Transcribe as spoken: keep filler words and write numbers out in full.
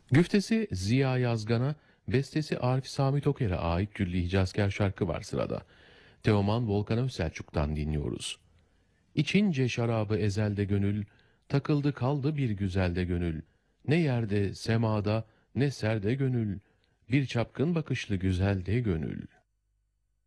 Güftesi Ziya Yazgan'a, bestesi Arif Sami Toker'e ait Külli Hicazkar şarkı var sırada. Teoman Volkan Özselçuk'tan dinliyoruz. İçince şarabı ezelde gönül, takıldı kaldı bir güzelde gönül. Ne yerde semada ne serde gönül, bir çapkın bakışlı güzelde gönül.